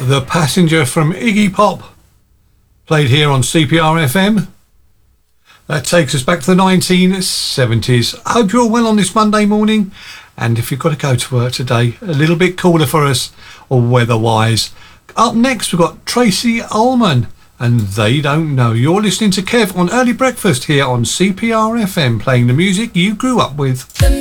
The Passenger from Iggy Pop, played here on CPR FM. That takes us back to the 1970s. I hope you're well on this Monday morning, and if you've got to go to work today, a little bit cooler for us, or weather-wise. Up next, we've got Tracy Ullman, and They Don't Know. You're listening to Kev on Early Breakfast here on CPR FM, playing the music you grew up with.